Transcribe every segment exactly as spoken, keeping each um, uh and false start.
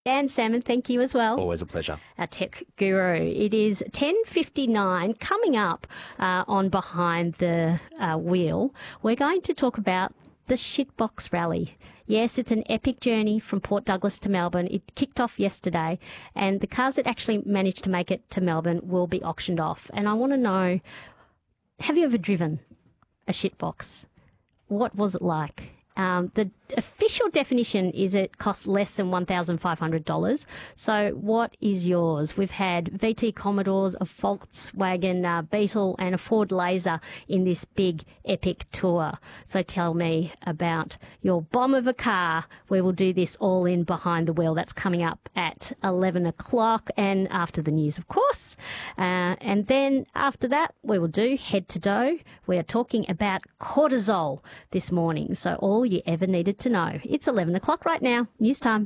Dan Salmon, thank you as well. Always a pleasure. Our tech guru. It is ten fifty-nine, coming up uh, on Behind the uh, Wheel. We're going to talk about the Shitbox Rally. Yes, it's an epic journey from Port Douglas to Melbourne. It kicked off yesterday, and the cars that actually managed to make it to Melbourne will be auctioned off. And I want to know, have you ever driven a shitbox? What was it like? Um, the official definition is it costs less than one thousand five hundred dollars. So what is yours? We've had V T Commodores, a Volkswagen uh, Beetle and a Ford Laser in this big epic tour. So tell me about your bomb of a car. We will do this all in Behind the Wheel. That's coming up at eleven o'clock and after the news, of course. Uh, and then after that, we will do Head to Dough. We are talking about cortisol this morning. So all you ever needed to know. It's eleven o'clock right now. News time.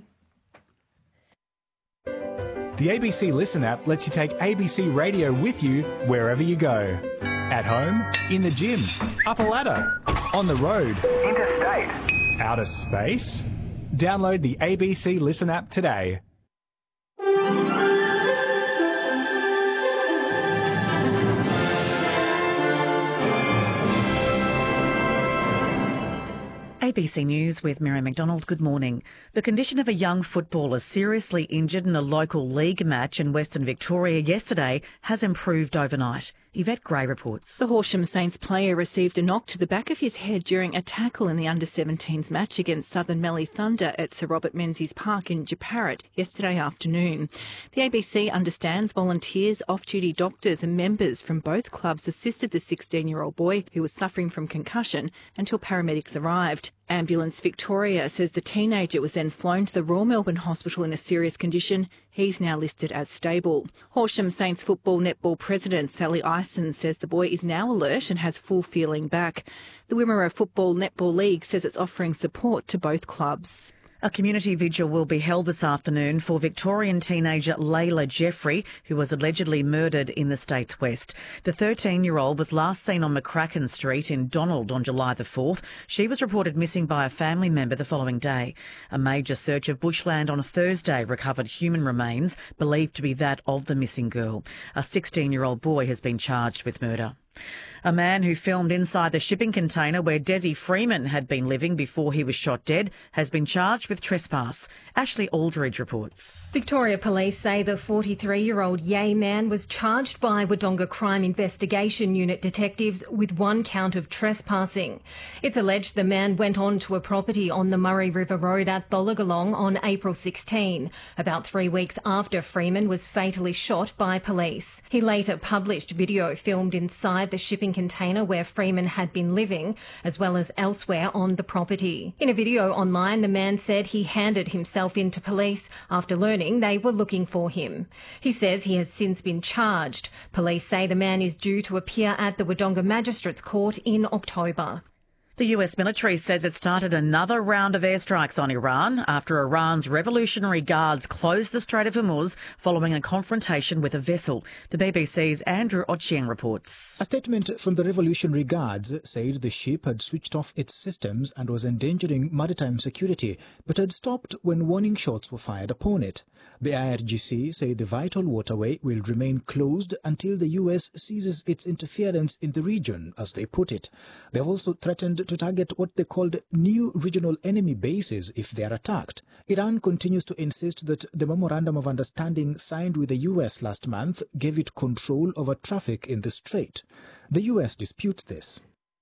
The A B C Listen app lets you take A B C Radio with you wherever you go. At home, in the gym, up a ladder, on the road, interstate, outer space. Download the A B C Listen app today. A B C News with Mary McDonald. Good morning. The condition of a young footballer seriously injured in a local league match in Western Victoria yesterday has improved overnight. Yvette Gray reports. The Horsham Saints player received a knock to the back of his head during a tackle in the under seventeens match against Southern Mallee Thunder at Sir Robert Menzies Park in Jeparit yesterday afternoon. The A B C understands volunteers, off-duty doctors and members from both clubs assisted the sixteen-year-old boy who was suffering from concussion until paramedics arrived. Ambulance Victoria says the teenager was then flown to the Royal Melbourne Hospital in a serious condition. He's now listed as stable. Horsham Saints football netball president Sally Ison says the boy is now alert and has full feeling back. The Wimmera Football Netball League says it's offering support to both clubs. A community vigil will be held this afternoon for Victorian teenager Layla Jeffrey, who was allegedly murdered in the state's west. The thirteen-year-old was last seen on McCracken Street in Donald on July the fourth. She was reported missing by a family member the following day. A major search of bushland on Thursday recovered human remains believed to be that of the missing girl. A sixteen-year-old boy has been charged with murder. A man who filmed inside the shipping container where Desi Freeman had been living before he was shot dead has been charged with trespass. Ashley Aldridge reports. Victoria Police say the forty-three-year-old Yay man was charged by Wodonga Crime Investigation Unit detectives with one count of trespassing. It's alleged the man went on to a property on the Murray River Road at Tholagolong on April sixteenth, about three weeks after Freeman was fatally shot by police. He later published video filmed inside the shipping container where Freeman had been living, as well as elsewhere on the property. In a video online, the man said he handed himself in to police after learning they were looking for him. He says he has since been charged. Police say the man is due to appear at the Wodonga Magistrates Court in October. The U S military says it started another round of airstrikes on Iran after Iran's Revolutionary Guards closed the Strait of Hormuz following a confrontation with a vessel. The B B C's Andrew Ochieng reports. A statement from the Revolutionary Guards said the ship had switched off its systems and was endangering maritime security, but had stopped when warning shots were fired upon it. The I R G C say the vital waterway will remain closed until the U S ceases its interference in the region, as they put it. They have also threatened to target what they called new regional enemy bases if they are attacked. Iran continues to insist that the Memorandum of Understanding signed with the U S last month gave it control over traffic in the strait. The U S disputes this.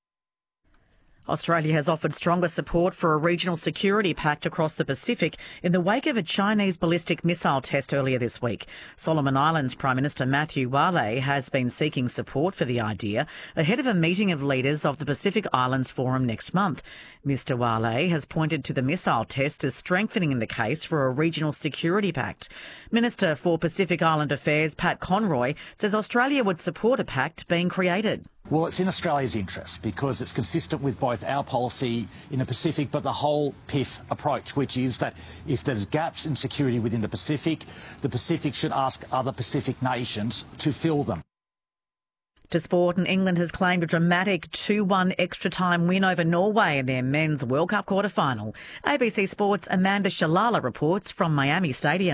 Australia has offered stronger support for a regional security pact across the Pacific in the wake of a Chinese ballistic missile test earlier this week. Solomon Islands Prime Minister Matthew Wale has been seeking support for the idea ahead of a meeting of leaders of the Pacific Islands Forum next month. Mister Wale has pointed to the missile test as strengthening the case for a regional security pact. Minister for Pacific Island Affairs Pat Conroy says Australia would support a pact being created. Well, it's in Australia's interest because it's consistent with both our policy in the Pacific but the whole P I F approach, which is that if there's gaps in security within the Pacific, the Pacific should ask other Pacific nations to fill them. To sport, and England has claimed a dramatic two one extra time win over Norway in their Men's World Cup quarter-final. A B C Sports' Amanda Shalala reports from Miami Stadium.